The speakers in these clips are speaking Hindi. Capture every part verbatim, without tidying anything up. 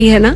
है ना,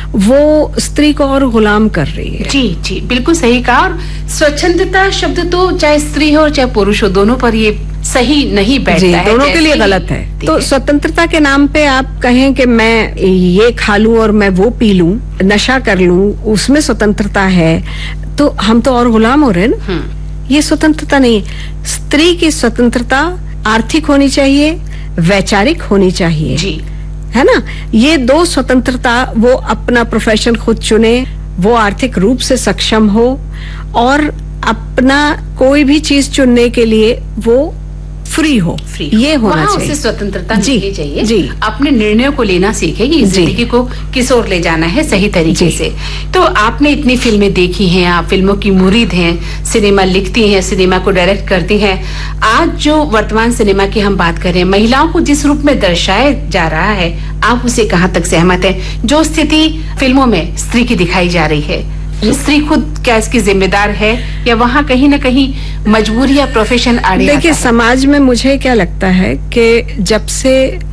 वो स्त्री को और गुलाम कर रही है। जी जी, बिल्कुल सही कहा। और स्वच्छंदता शब्द तो चाहे स्त्री हो चाहे पुरुष हो, दोनों पर ये सही नहीं बैठता है, दोनों के लिए गलत है। तो स्वतंत्रता के नाम पे आप कहें कि मैं ये खा लूं और मैं वो पी लूं, नशा कर लूं, उसमें स्वतंत्रता है, तो हम तो और गुलाम हो रहे हैं ना। ये स्वतंत्रता नहीं है। स्त्री की स्वतंत्रता आर्थिक होनी चाहिए, वैचारिक होनी चाहिए, जी है ना। ये दो स्वतंत्रता, वो अपना प्रोफेशन खुद चुने, वो आर्थिक रूप से सक्षम हो और अपना कोई भी चीज चुनने के लिए वो फ्री हो, फ्री ये होना चाहिए। उसे स्वतंत्रता मिलनी चाहिए, जी, अपने निर्णयों को लेना सीखे कि जिंदगी को किस ओर ले जाना है सही तरीके से। तो आपने इतनी फिल्में देखी हैं, आप फिल्मों की मुरीद हैं, सिनेमा लिखती हैं, सिनेमा को डायरेक्ट करती हैं। आज जो वर्तमान सिनेमा की हम बात करें, महिलाओं को जिस रूप में दर्शाया जा रहा है, आप उसे कहाँ तक सहमत हैं? जो स्थिति फिल्मों में स्त्री की दिखाई जा रही है, स्त्री खुद क्या इसकी जिम्मेदार है या वहाँ कहीं ना कहीं मजबूरी या प्रोफेशन आड़े? देखिए, समाज में मुझे क्या लगता है कि जब से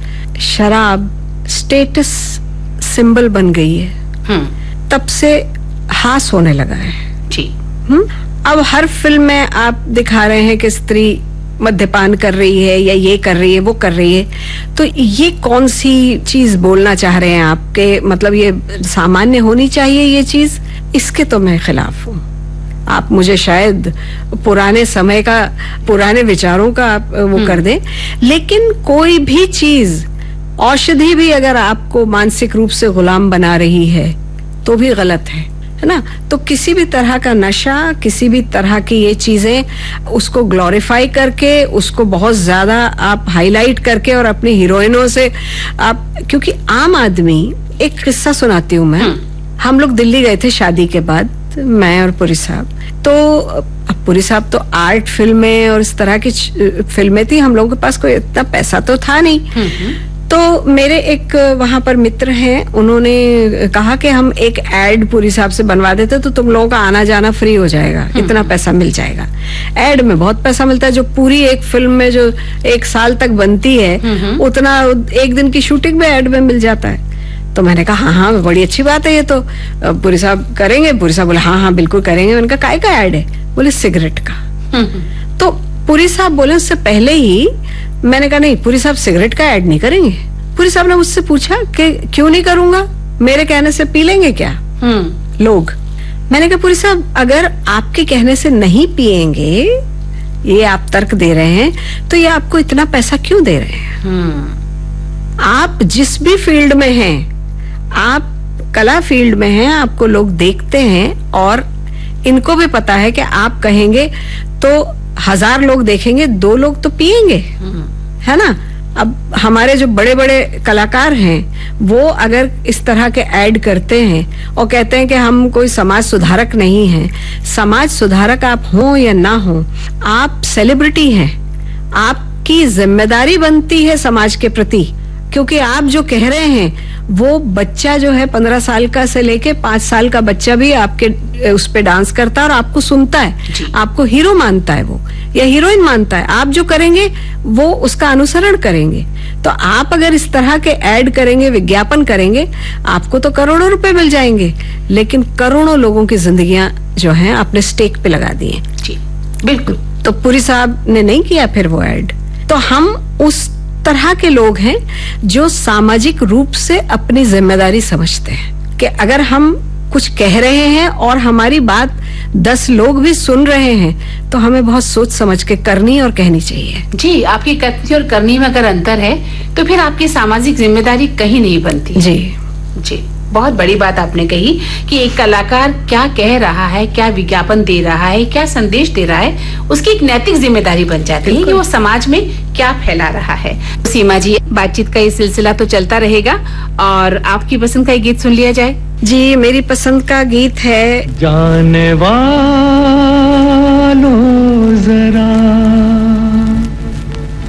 शराब स्टेटस सिंबल बन गई है, तब से हास होने लगा है। जी। हम्म अब हर फिल्म में आप दिखा रहे हैं कि स्त्री मद्यपान कर रही है या ये कर रही है, वो कर रही है। तो ये कौन सी चीज बोलना चाह रहे हैं आपके? मतलब ये सामान्य होनी चाहिए ये चीज? इसके तो मैं खिलाफ हूँ। आप मुझे शायद पुराने समय का, पुराने विचारों का आप वो कर दें, लेकिन कोई भी चीज, औषधि भी अगर आपको मानसिक रूप से गुलाम बना रही है तो भी गलत है, है ना। तो किसी भी तरह का नशा, किसी भी तरह की ये चीजें, उसको ग्लोरीफाई करके, उसको बहुत ज्यादा आप हाईलाइट करके और अपनी हीरोइनों से आप, क्योंकि आम आदमी, एक किस्सा सुनाती हूँ मैं। हम लोग दिल्ली गए थे शादी के बाद, मैं और पुरी साहब। तो अब पुरी साहब तो आर्ट फिल्में और इस तरह की फिल्में थी, हम लोगों के पास कोई इतना पैसा तो था नहीं। तो मेरे एक वहां पर मित्र हैं, उन्होंने कहा कि हम एक एड पुरी साहब से बनवा देते तो तुम लोगों का आना जाना फ्री हो जाएगा, इतना पैसा मिल जाएगा। एड में बहुत पैसा मिलता है, जो पूरी एक फिल्म में जो एक साल तक बनती है, उतना एक दिन की शूटिंग में एड में मिल जाता है। तो मैंने कहा हाँ हाँ बड़ी अच्छी बात है, ये तो पुरी साहब करेंगे। पुरी साहब बोले हाँ हाँ बिल्कुल करेंगे। मैंने कहा काय का ऐड है? बोले सिगरेट का। तो पुरी साहब बोले उससे पहले ही, मैंने कहा नहीं पुरी साहब सिगरेट का ऐड नहीं करेंगे। पुरी साहब ने मुझसे पूछा कि क्यों नहीं करूंगा, मेरे कहने से पी लेंगे क्या लोग? मैंने कहा पुरी साहब अगर आपके कहने से नहीं पिएंगे, ये आप तर्क दे रहे हैं, तो ये आपको इतना पैसा क्यों दे रहे हैं? आप जिस भी फील्ड में हैं, आप कला फील्ड में हैं, आपको लोग देखते हैं और इनको भी पता है कि आप कहेंगे तो हजार लोग देखेंगे, दो लोग तो पिएंगे, है ना। अब हमारे जो बड़े बड़े कलाकार हैं, वो अगर इस तरह के ऐड करते हैं और कहते हैं कि हम कोई समाज सुधारक नहीं हैं, समाज सुधारक आप हो या ना हो, आप सेलिब्रिटी हैं, आपकी जिम्मेदारी बनती है समाज के प्रति। क्योंकि आप जो कह रहे हैं, वो बच्चा जो है पंद्रह साल का से लेके पांच साल का बच्चा भी आपके उस पे डांस करता है और आपको सुनता है, आपको हीरो मानता है वो या हीरोइन मानता है। आप जो करेंगे वो उसका अनुसरण करेंगे। तो आप अगर इस तरह के ऐड करेंगे, विज्ञापन करेंगे, आपको तो करोड़ों रुपए मिल जाएंगे, लेकिन करोड़ों लोगों की जिंदगियां जो हैं आपने स्टेक पे लगा दी हैं। जी बिल्कुल। तो पुरी साहब ने नहीं किया फिर वो ऐड। तो हम उस तरह के लोग हैं जो सामाजिक रूप से अपनी जिम्मेदारी समझते हैं कि अगर हम कुछ कह रहे हैं और हमारी बात दस लोग भी सुन रहे हैं, तो हमें बहुत सोच समझ के करनी और कहनी चाहिए। जी, आपकी करनी और करनी में अगर अंतर है तो फिर आपकी सामाजिक जिम्मेदारी कहीं नहीं बनती। जी जी, बहुत बड़ी बात आपने कही कि एक कलाकार क्या कह रहा है, क्या विज्ञापन दे रहा है, क्या संदेश दे रहा है, उसकी एक नैतिक जिम्मेदारी बन जाती है कि वो समाज में क्या फैला रहा है। सीमा जी, बातचीत का ये सिलसिला तो चलता रहेगा और आपकी पसंद का एक गीत सुन लिया जाए। जी, मेरी पसंद का गीत है जाने वालों जरा